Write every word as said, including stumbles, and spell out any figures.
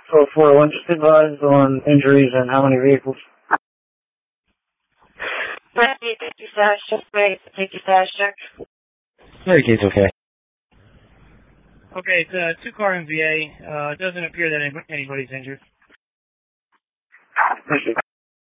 four four one, just advise on injuries and how many vehicles. Thank you, status check. Thank you, status check. Medicaid's okay. Okay, it's a two-car M V A. Uh, it doesn't appear that any, anybody's injured. Thank you.